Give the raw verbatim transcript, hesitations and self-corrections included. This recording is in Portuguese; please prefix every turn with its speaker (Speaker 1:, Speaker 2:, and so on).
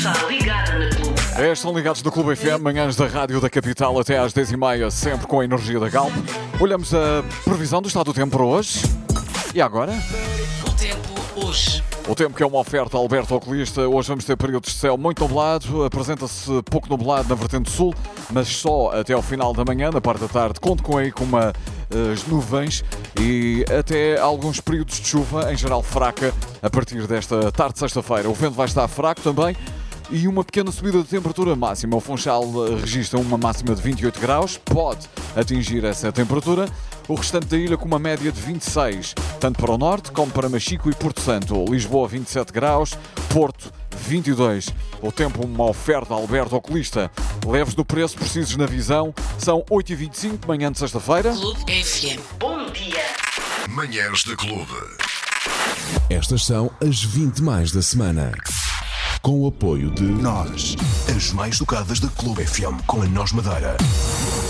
Speaker 1: Está ligada na Clube.
Speaker 2: É, estão ligados no Clube F M, manhãs da Rádio da Capital até às dez e meia, sempre com a energia da Galp. Olhamos a previsão do estado do tempo para hoje. E agora?
Speaker 1: O tempo hoje.
Speaker 2: O tempo que é uma oferta Alberto Oculista. Hoje vamos ter períodos de céu muito nublado. Apresenta-se pouco nublado na vertente sul, mas só até ao final da manhã. Na parte da tarde conto com aí com uma, as nuvens e até alguns períodos de chuva, em geral fraca, a partir desta tarde de sexta-feira. O vento vai estar fraco também. E uma pequena subida de temperatura máxima. O Funchal registra uma máxima de vinte e oito graus, pode atingir essa temperatura. O restante da ilha com uma média de vinte e seis, tanto para o norte como para Machico e Porto Santo. Lisboa vinte e sete graus, Porto vinte e dois. O tempo uma oferta Alberto Oculista. Leves no preço, precisos na visão. São oito e vinte e cinco, manhã de sexta-feira.
Speaker 1: Clube F M. Bom dia.
Speaker 3: Manhãs da Clube.
Speaker 4: Estas são as vinte mais da semana. Com o apoio de
Speaker 3: Nós, as mais tocadas da Clube F M, com a Nós Madeira.